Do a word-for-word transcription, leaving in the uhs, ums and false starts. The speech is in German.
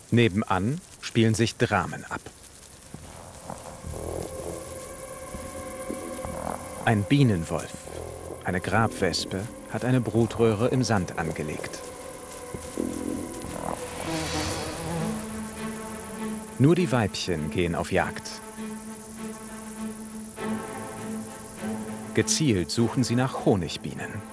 Nebenan spielen sich Dramen ab. Ein Bienenwolf, eine Grabwespe, hat eine Brutröhre im Sand angelegt. Nur die Weibchen gehen auf Jagd. Gezielt suchen sie nach Honigbienen.